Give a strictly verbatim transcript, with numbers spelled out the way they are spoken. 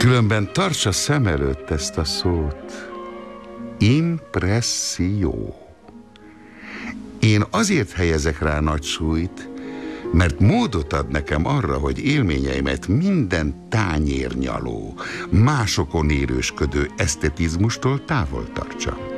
Különben tartsa szem előtt ezt a szót. Impresszió. Én azért helyezek rá nagy súlyt, mert módot ad nekem arra, hogy élményeimet minden tányérnyaló, másokon érősködő esztetizmustól távol tartsam.